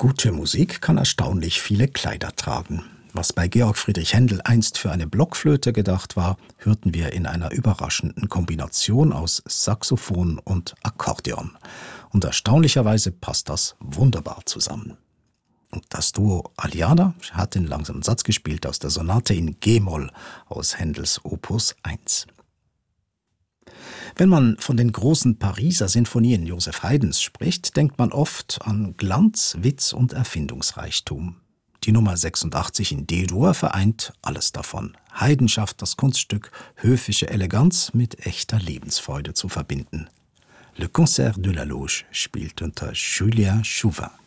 Gute Musik kann erstaunlich viele Kleider tragen. Was bei Georg Friedrich Händel einst für eine Blockflöte gedacht war, hörten wir in einer überraschenden Kombination aus Saxophon und Akkordeon. Und erstaunlicherweise passt das wunderbar zusammen. Und das Duo Aliada hat den langsamen Satz gespielt aus der Sonate in G-Moll aus Händels Opus 1. Wenn man von den großen Pariser Sinfonien Joseph Haydns spricht, denkt man oft an Glanz, Witz und Erfindungsreichtum. Die Nummer 86 in D-Dur vereint alles davon. Haydn schafft das Kunststück, höfische Eleganz mit echter Lebensfreude zu verbinden. Le Concert de la Loge spielt unter Julien Chauvin.